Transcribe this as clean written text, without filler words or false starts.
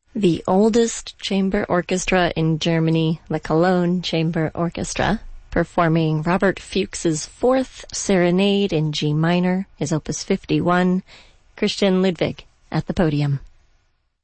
The oldest chamber orchestra in Germany, the Cologne Chamber Orchestra, performing Robert Fuchs's Fourth Serenade in G minor, his opus 51, Christian Ludwig at the podium.